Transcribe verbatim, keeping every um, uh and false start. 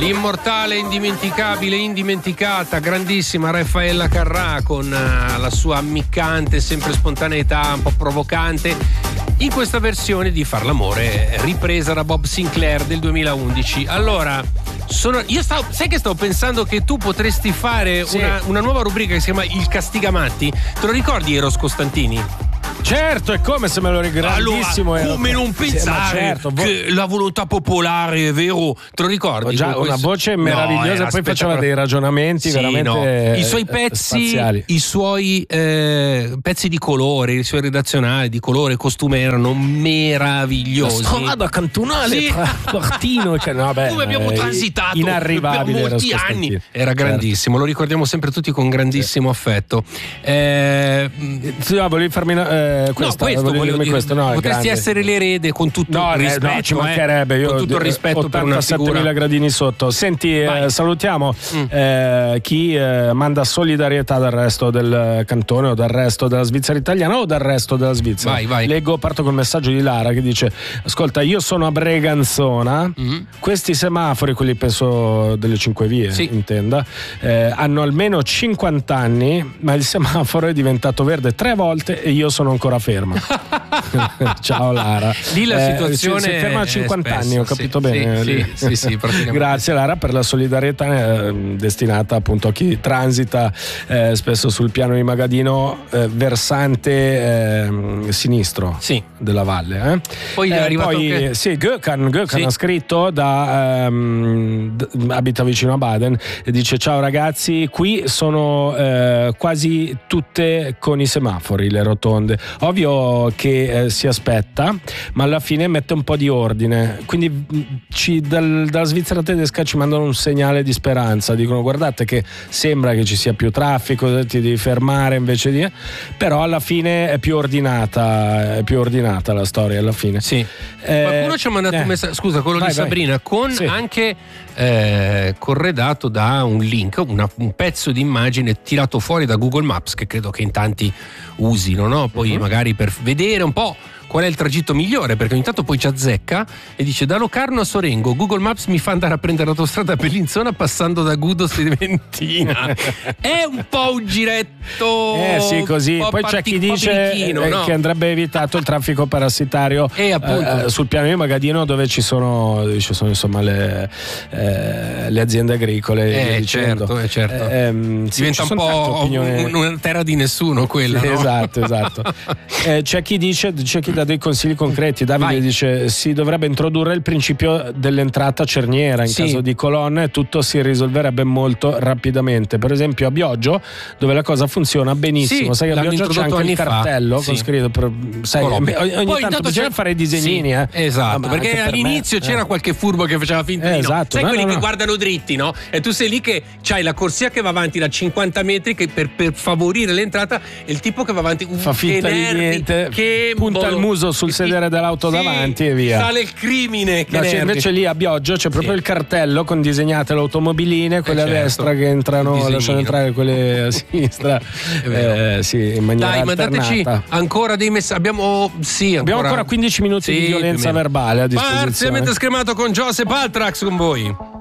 L'immortale, indimenticabile, indimenticata, grandissima Raffaella Carrà con uh, la sua ammiccante, sempre spontaneità, un po' provocante, in questa versione di Far l'amore ripresa da Bob Sinclair del duemilaundici. Allora, sono, io stavo, sai che stavo pensando che tu potresti fare sì. una, una nuova rubrica che si chiama Il Castigamatti. Te lo ricordi Eros Costantini? Certo, è come se me lo rigrandissimo. Allora, come non pensare certo, vo- che la volontà popolare è vero, te lo ricordi? Già, una voce meravigliosa, no, poi faceva dei ragionamenti sì, veramente no. I suoi pezzi, spaziali. I suoi eh, pezzi di colore, i suoi redazionali di colore, costume erano meravigliosi. La strada cantonale sì. tra Quartino, cioè, no, beh, come abbiamo transitato inarrivabile per molti anni. Era certo. grandissimo, lo ricordiamo sempre tutti con grandissimo sì. affetto. Eh, sì, no, volevi farmi eh, Questa, no, questo voglio dire, questo, no, potresti essere l'erede con tutto no, il rispetto, no, ci mancherebbe, io con tutto il rispetto per una figura ottantasettemila gradini sotto. Senti, eh, salutiamo mm. eh, chi eh, manda solidarietà dal resto del cantone o dal resto della Svizzera italiana o dal resto della Svizzera. Vai, vai. Leggo, parto col messaggio di Lara che dice: ascolta, io sono a Breganzona, mm. questi semafori, quelli penso delle cinque vie, sì. intenda, eh, hanno almeno cinquanta anni, ma il semaforo è diventato verde tre volte e io sono ancora ferma. Ciao Lara. Lì la situazione eh, si ferma a cinquanta spesso, anni, ho capito sì, bene. Sì, sì, sì, sì, grazie Lara per la solidarietà eh, destinata appunto a chi transita eh, spesso sul piano di Magadino eh, versante eh, sinistro sì. della valle. Eh. Poi è arrivato poi anche... sì, Gökhan, Gökhan sì. ha scritto da ehm, d- abita vicino a Baden e dice: ciao ragazzi, qui sono eh, quasi tutte con i semafori le rotonde. Ovvio che eh, si aspetta, ma alla fine mette un po' di ordine. Quindi ci, dal, dalla Svizzera tedesca ci mandano un segnale di speranza. Dicono: guardate che sembra che ci sia più traffico, ti devi fermare invece di... Però alla fine è più ordinata, è più ordinata la storia alla fine. Sì. Eh, Qualcuno ci ha mandato eh. un messaggio, scusa, quello vai, di Sabrina, vai. con sì. anche eh, corredato da un link, una, un pezzo di immagine tirato fuori da Google Maps, che credo che in tanti usino, no? Poi uh-huh. magari per vedere un po' qual è il tragitto migliore, perché ogni tanto poi ci azzecca e dice: da Locarno a Sorengo Google Maps mi fa andare a prendere l'autostrada a Bellinzona passando da Gudos e Ventina. È un po' un giretto eh sì, così. Poi partic- c'è chi dice eh, no? che andrebbe evitato il traffico parassitario e appunto eh, sul piano di Magadino, dove ci sono, ci sono insomma le, eh, le aziende agricole. Eh, certo, eh, certo. Eh, ehm, sì, diventa un po' un, una terra di nessuno quella. Sì, no? Esatto, esatto. eh, c'è chi dice, c'è chi dà dei consigli concreti. Davide Vai. dice: si dovrebbe introdurre il principio dell'entrata cerniera in sì. caso di colonne, tutto si risolverebbe molto rapidamente. Per esempio a Bioggio, dove la cosa funziona benissimo, sì, sai che a Bioggio c'è anche il cartello sì. con scritto per, sai, ogni, ogni Poi tanto bisogna fare i disegnini sì, eh. esatto, ah, perché all'inizio per c'era eh. qualche furbo che faceva finta eh, di esatto. no. Sai no, quelli no, che no. guardano dritti, no? E tu sei lì che c'hai la corsia che va avanti da cinquanta metri che per, per favorire l'entrata, e il tipo che va avanti fa finta di niente, che punta il muso sul sedere dell'auto sì, davanti e via. Sale il crimine. Che no, c'è invece lì a Bioggio c'è proprio sì. il cartello con disegnate le automobiline, quelle eh certo. a destra che entrano, lasciano entrare quelle a sinistra. Eh, sì, in maniera Dai, alternata. mandateci ancora dei messaggi. Abbiamo sì, abbiamo ancora, ancora quindici minuti sì, di violenza verbale a disposizione. Parzialmente scremato con Joseph Altrax con voi.